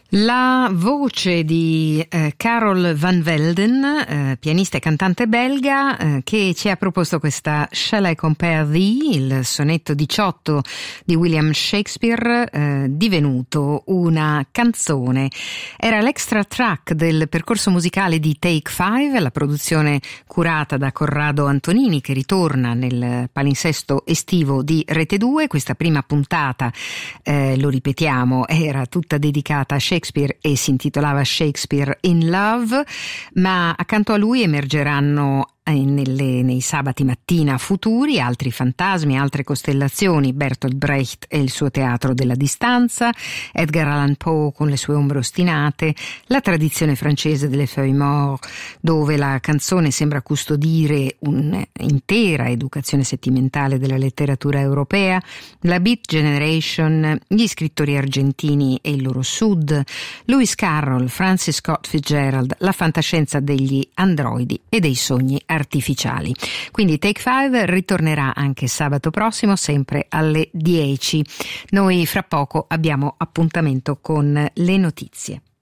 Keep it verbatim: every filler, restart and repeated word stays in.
La voce di eh, Carol Van Velden, eh, pianista e cantante belga, eh, che ci ha proposto questa Shall I Compare Thee, il sonetto diciotto di William Shakespeare, eh, divenuto una canzone. Era l'extra track del percorso musicale di Take Five, la produzione curata da Corrado Antonini, che ritorna nel palinsesto estivo di Rete due. Questa prima puntata, eh, lo ripetiamo, era tutta dedicata a Shakespeare e si intitolava Shakespeare in Love, ma accanto a lui emergeranno Nelle, nei sabati mattina futuri altri fantasmi, altre costellazioni: Bertolt Brecht e il suo teatro della distanza, Edgar Allan Poe con le sue ombre ostinate, la tradizione francese delle feuilles mortes, dove la canzone sembra custodire un'intera educazione sentimentale della letteratura europea, la Beat Generation, gli scrittori argentini e il loro sud, Lewis Carroll, Francis Scott Fitzgerald, la fantascienza degli androidi e dei sogni artificiali. artificiali. Quindi Take Five ritornerà anche sabato prossimo, sempre alle dieci. Noi fra poco abbiamo appuntamento con le notizie.